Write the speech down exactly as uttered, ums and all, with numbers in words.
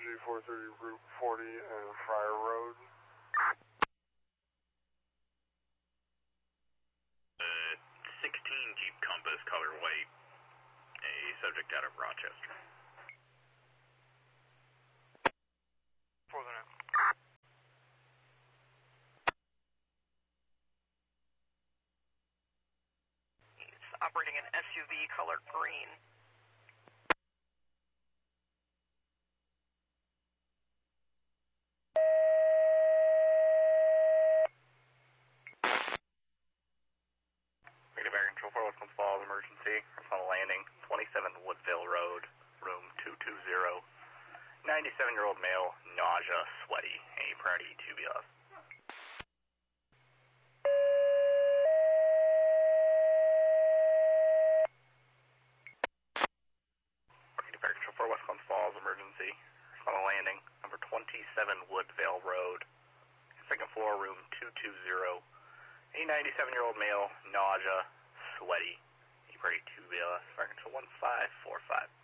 G four thirty Route forty and Friar Road. Uh, sixteen Jeep Compass, color white, a subject out of Rochester. For the now. He's operating an S U V colored green. Negative Air Control for Westland Falls, emergency. Horizontal landing, twenty-seven Woodville Road, room two two zero. ninety-seven-year-old male, nausea, sweaty. Any priority to be off. Negative Air Control for Westland Falls, emergency. Horizontal landing, number twenty-seven Woodville Road, second floor, room two two zero. A ninety-seven-year-old male, nausea, sweaty. Any priority to be off. Fire control one five four five.